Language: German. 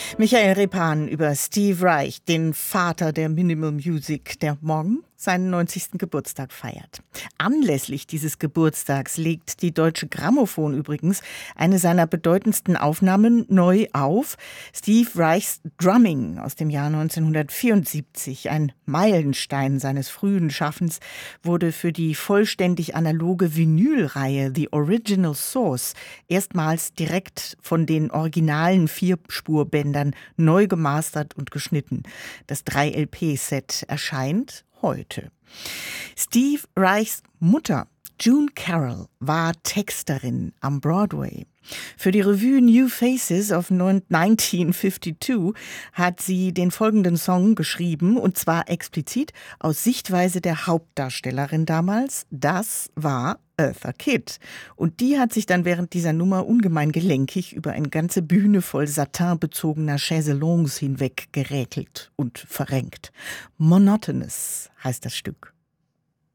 Michael Repan über Steve Reich, den Vater der Minimal Music, der morgen seinen 90. Geburtstag feiert. Anlässlich dieses Geburtstags legt die Deutsche Grammophon übrigens eine seiner bedeutendsten Aufnahmen neu auf. Steve Reichs Drumming aus dem Jahr 1974, ein Meilenstein seines frühen Schaffens, wurde für die vollständig analoge Vinylreihe The Original Source erstmals direkt von den originalen Vierspurbändern neu gemastert und geschnitten. Das 3-LP-Set erscheint heute. Steve Reichs Mutter, June Carroll, war Texterin am Broadway. Für die Revue New Faces of 1952 hat sie den folgenden Song geschrieben, und zwar explizit aus Sichtweise der Hauptdarstellerin damals. Das war Eartha Kitt. Und die hat sich dann während dieser Nummer ungemein gelenkig über eine ganze Bühne voll satinbezogener Chaiselongs hinweg geräkelt und verrenkt. Monotonous heißt das Stück.